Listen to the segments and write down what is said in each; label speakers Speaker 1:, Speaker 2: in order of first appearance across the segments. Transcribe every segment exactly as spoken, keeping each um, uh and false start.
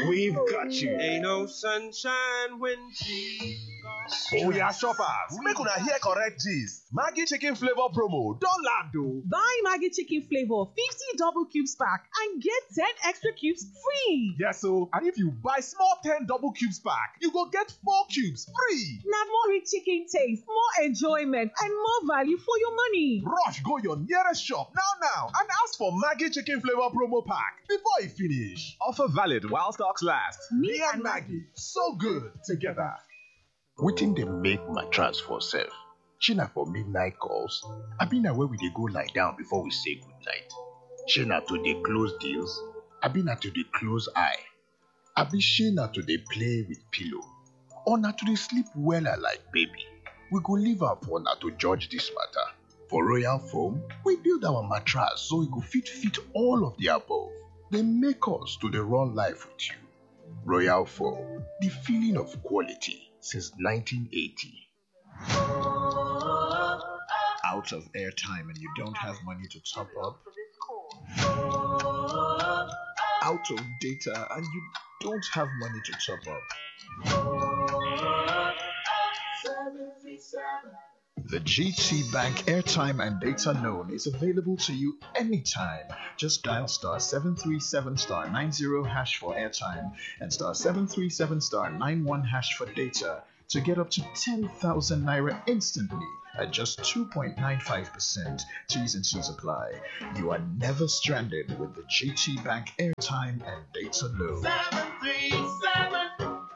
Speaker 1: We've got you.
Speaker 2: Ain't no sunshine when she's gone.
Speaker 3: Oh yeah, shoppers, make una hear correct gist. Maggi chicken flavor promo don land o.
Speaker 4: Buy Maggi chicken flavor fifty double cubes pack and get ten extra cubes free.
Speaker 3: Yes o, and if you buy small ten double cubes pack, you go get four cubes free.
Speaker 4: Na more rich chicken taste, more enjoyment and more value for your money.
Speaker 3: Rush go your nearest shop now now and ask for Maggi chicken flavor promo pack before e finish. Offer valid while stocks last. Me and Maggi, so good together.
Speaker 5: Wetin dey make mattress for sef? Shey na for midnight calls? Abi na where we dey go lie down before we say goodnight? Shey na to dey close deals? Abi na to dey close eye? Abi shey na to dey play with pillow? Or na to dey sleep wella like baby? We go leave am for una to judge dis matter. For Royal Foam, we build our mattress so e go fit fit all of the above. Dey make us to dey run life with you. Royal Foam, the feeling of quality since nineteen eighty.
Speaker 1: Out of airtime and you don't have money to top up? Out of data and you don't have money to top up? The G T Bank airtime and data loan is available to you anytime. Just dial star seven three seven star nine zero hash for airtime and star seven three seven star nine one hash for data to get up to ten thousand naira instantly at just two point nine five percent. T's and C's apply. You are never stranded with the G T Bank airtime and data loan.
Speaker 2: seven three seven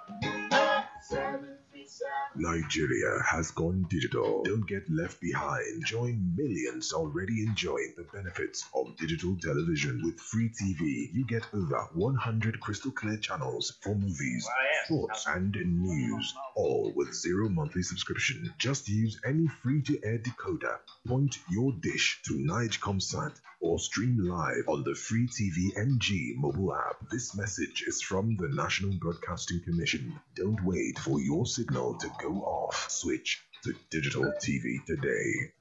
Speaker 6: Nigeria has gone digital. Don't get left behind. Join millions already enjoying the benefits of digital television. With free T V, you get over one hundred crystal clear channels for movies, sports, and news, all with zero monthly subscription. Just use any free-to-air decoder, point your dish to Nigecomsat, or stream live on the Free T V N G mobile app. This message is from the National Broadcasting Commission. Don't wait for your signal to go off. Switch to digital T V today.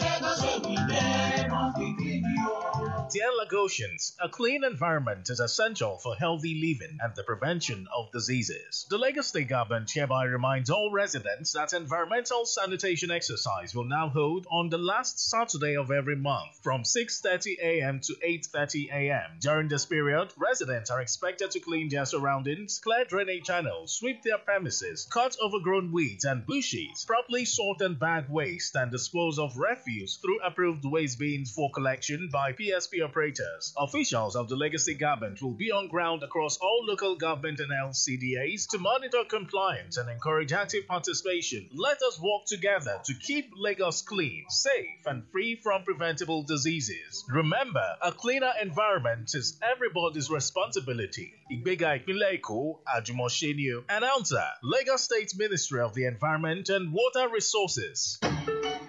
Speaker 7: Dear Lagosians, a clean environment is essential for healthy living and the prevention of diseases. The Lagos State Government hereby reminds all residents that environmental sanitation exercise will now hold on the last Saturday of every month from six thirty a m to eight thirty a m During this period, residents are expected to clean their surroundings, clear drainage channels, sweep their premises, cut overgrown weeds and bushes, properly sort and bag waste, and dispose of refuse through approved waste bins for collection by P S P operators. Officials of the Lagos State Government will be on ground across all local government and L C D As to monitor compliance and encourage active participation. Let us work together to keep Lagos clean, safe, and free from preventable diseases. Remember, a cleaner environment is everybody's responsibility. Ìgbéga ìpínlẹ̀ Èkó, Àjùmọ̀ṣe ni o. Announcer, Lagos State Ministry of the Environment and Water Resources.